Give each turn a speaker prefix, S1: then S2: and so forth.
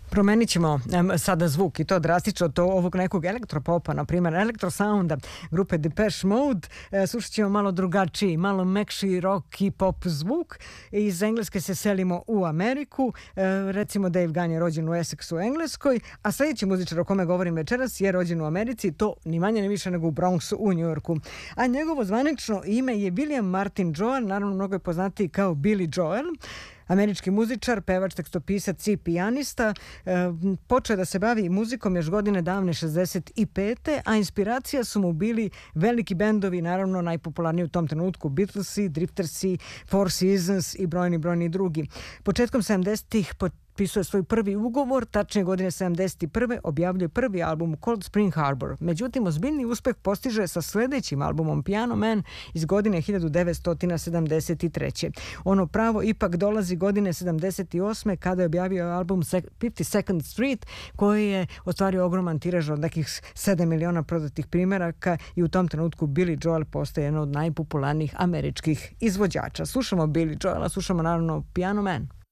S1: Promenit ćemo sada zvuk i to drastično od ovog nekog elektropopa, na primjer elektrosounda grupe Depeche Mode. Slušat ćemo malo drugačiji, malo mekši rock i pop zvuk. Iz Engleske se selimo u Ameriku. Recimo Dave Gahan je rođen u Essexu u Engleskoj, a sljedeći muzičar o kome govorim večeras je rođen u Americi, to ni manje ni više nego u Bronxu u Njujorku. A njegovo zvanično ime je William Martin Joel, naravno mnogo je poznatiji kao Billy Joel. Američki muzičar, pevač, tekstopisac i pijanista. Počeo da se bavi muzikom još godine davne 65. A inspiracija su mu bili veliki bendovi, naravno najpopularniji u tom trenutku Beatlesi, Driftersi, Four Seasons i brojni drugi. Početkom 70-ih pisuje svoj prvi ugovor, tačnije godine 71. objavljuje prvi album Cold Spring Harbor. Međutim, ozbiljni uspeh postiže sa sljedećim albumom Piano Man iz godine 1973. Ono pravo ipak dolazi godine 78. kada je objavio album 52nd Street, koji je ostvario ogroman tiraž od nekih 7 miliona prodatih primjeraka i u tom trenutku Billy Joel postaje jedan od najpopularnijih američkih izvođača. Slušamo Billy Joela, slušamo naravno Piano Man.